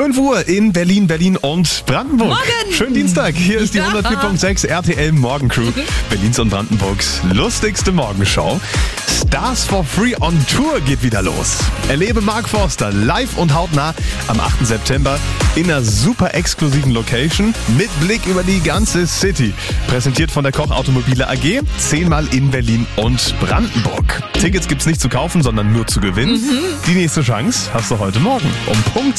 5 Uhr in Berlin, Berlin und Brandenburg. Morgen! Schönen Dienstag. Hier ist die 104.6 RTL Morgencrew. Berlins und Brandenburgs lustigste Morgenshow. Stars for Free on Tour geht wieder los. Erlebe Mark Forster live und hautnah am 8. September in einer super exklusiven Location mit Blick über die ganze City. Präsentiert von der Koch Automobile AG, 10-mal in Berlin und Brandenburg. Tickets gibt's nicht zu kaufen, sondern nur zu gewinnen. Die nächste Chance hast du heute Morgen um Punkt